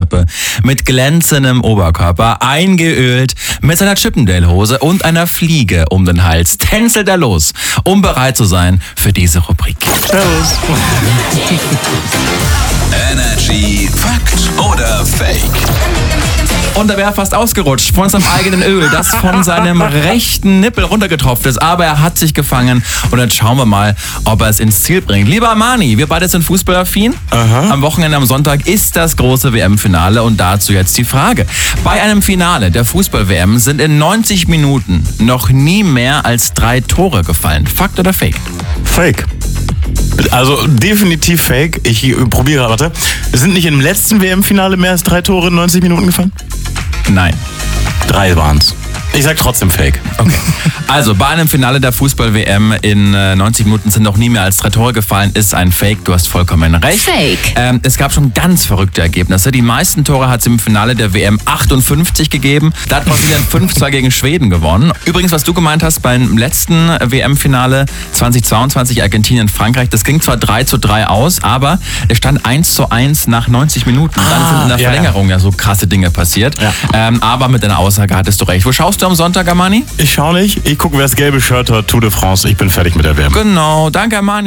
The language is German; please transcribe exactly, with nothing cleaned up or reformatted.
Sonnenschnuppe mit glänzendem Oberkörper, eingeölt, mit seiner Chippendale-Hose und einer Fliege um den Hals tänzelt er los, um bereit zu sein für diese Rubrik. Servus. Energy Fakt oder Fake? Und er wäre fast ausgerutscht von seinem eigenen Öl, das von seinem rechten Nippel runtergetropft ist. Aber er hat sich gefangen und jetzt schauen wir mal, ob er es ins Ziel bringt. Lieber Armani, wir beide sind fußballaffin. Aha. Am Wochenende, am Sonntag ist das große W M-Finale und dazu jetzt die Frage. Bei einem Finale der Fußball-W M sind in neunzig Minuten noch nie mehr als drei Tore gefallen. Fakt oder Fake? Fake. Also definitiv Fake. Ich probiere, warte. Sind nicht im letzten W M-Finale mehr als drei Tore in neunzig Minuten gefallen? Nein. Drei waren's. Ich sag trotzdem Fake. Okay. Also bei einem Finale der Fußball-W M in äh, neunzig Minuten sind noch nie mehr als drei Tore gefallen, ist ein Fake. Du hast vollkommen recht. Fake. Ähm, es gab schon ganz verrückte Ergebnisse. Die meisten Tore hat es im Finale der W M achtundfünfzig gegeben. Da hat Brasilien fünf zwei gegen Schweden gewonnen. Übrigens, was du gemeint hast beim letzten W M-Finale zweitausendzweiundzwanzig Argentinien-Frankreich, das ging zwar drei zu drei aus, aber es stand eins zu eins nach neunzig Minuten. Und dann Ah, sind in der ja, Verlängerung ja so krasse Dinge passiert. Ja. Ähm, aber mit deiner Aussage hattest du recht. Wo schaust du am Sonntag, Armani? Ich schau nicht. Ich gucke, wer das gelbe Shirt hat. Tour de France. Ich bin fertig mit der W M. Genau, danke Armani.